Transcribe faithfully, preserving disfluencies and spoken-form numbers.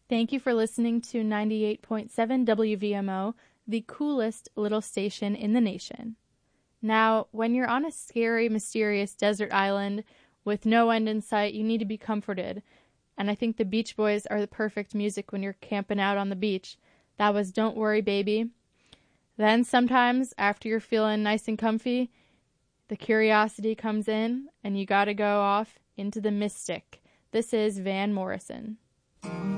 Thank you for listening to ninety-eight point seven W V M O, the coolest little station in the nation. Now, when you're on a scary, mysterious desert island with no end in sight, you need to be comforted. And I think the Beach Boys are the perfect music when you're camping out on the beach. That was Don't Worry Baby. Then sometimes, after you're feeling nice and comfy, the curiosity comes in and you gotta go off into the mystic. This is Van Morrison.